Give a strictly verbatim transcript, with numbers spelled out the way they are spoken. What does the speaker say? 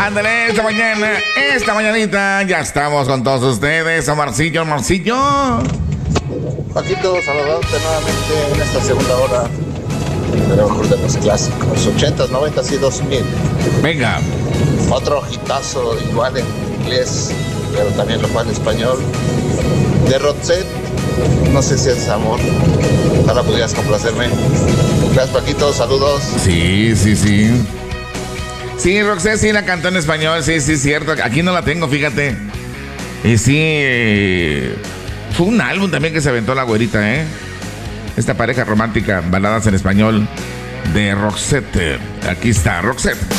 Ándale, esta mañana, esta mañanita, ya estamos con todos ustedes. Omarcillo, Omarcillo. Paquito, saludándote nuevamente en esta segunda hora de lo mejor de los clásicos, ochentas, noventas y dos mil. Venga. Otro hitazo igual en inglés, pero también lo fue en español, de Roxette. No sé si es amor. Ojalá pudieras complacerme. Gracias, Paquito, saludos. Sí, sí, sí. Sí, Roxette sí la cantó en español, sí, sí, cierto. Aquí no la tengo, fíjate. Y sí, eh, fue un álbum también que se aventó la güerita, ¿eh? Esta pareja romántica, baladas en español de Roxette. Aquí está, Roxette.